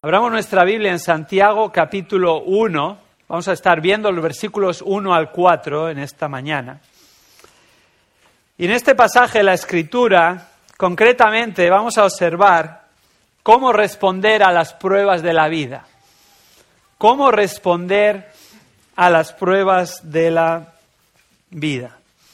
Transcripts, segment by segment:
Abramos nuestra Biblia en Santiago capítulo 1. Vamos a estar viendo los versículos 1 al 4 en esta mañana. Y en este pasaje de la Escritura, concretamente, vamos a observar cómo responder a las pruebas de la vida. Cómo responder a las pruebas de la vida.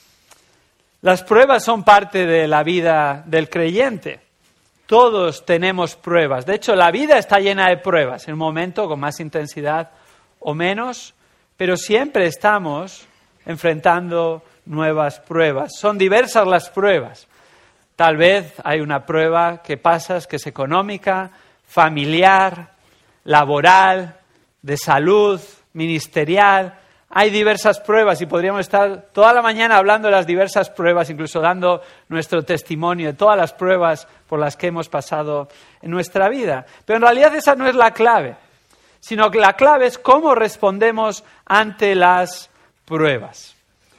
Las pruebas son parte de la vida del creyente. Todos tenemos pruebas. De hecho, la vida está llena de pruebas, en un momento con más intensidad o menos, pero siempre estamos enfrentando nuevas pruebas. Son diversas las pruebas. Tal vez hay una prueba que pasas que es económica, familiar, laboral, de salud, ministerial. Hay diversas pruebas y podríamos estar toda la mañana hablando de las diversas pruebas, incluso dando nuestro testimonio de todas las pruebas por las que hemos pasado en nuestra vida. Pero en realidad esa no es la clave, sino que la clave es cómo respondemos ante las pruebas.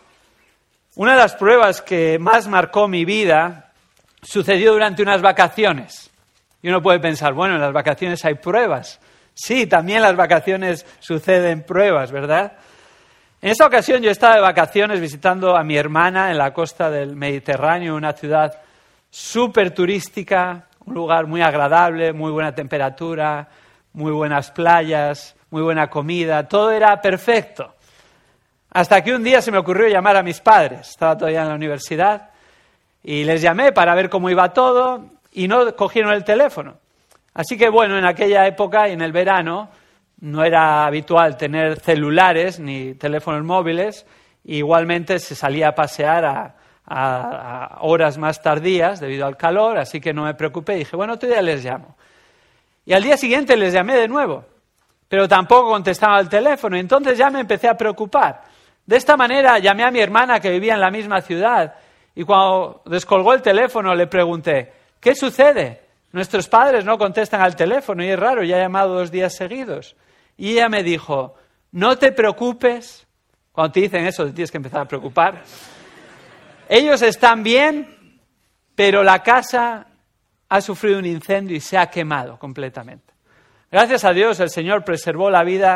Una de las pruebas que más marcó mi vida sucedió durante unas vacaciones. Y uno puede pensar, bueno, en las vacaciones hay pruebas. Sí, también en las vacaciones suceden pruebas, ¿verdad? En esta ocasión yo estaba de vacaciones visitando a mi hermana en la costa del Mediterráneo, una ciudad súper turística, un lugar muy agradable, muy buena temperatura, muy buenas playas, muy buena comida, todo era perfecto. Hasta que un día se me ocurrió llamar a mis padres, estaba todavía en la universidad, y les llamé para ver cómo iba todo y no cogieron el teléfono. Así que bueno, en aquella época y en el verano no era habitual tener celulares ni teléfonos móviles, e igualmente se salía a pasear a horas más tardías debido al calor, así que no me preocupé, dije, bueno, otro día les llamo. Y al día siguiente les llamé de nuevo, pero tampoco contestaba el teléfono, y entonces ya me empecé a preocupar. De esta manera llamé a mi hermana que vivía en la misma ciudad, y cuando descolgó el teléfono le pregunté, ¿qué sucede? Nuestros padres no contestan al teléfono y es raro, ya he llamado 2 días seguidos. Y ella me dijo, no te preocupes. Cuando te dicen eso, te tienes que empezar a preocupar. Ellos están bien, pero la casa ha sufrido un incendio y se ha quemado completamente. Gracias a Dios, el Señor preservó la vida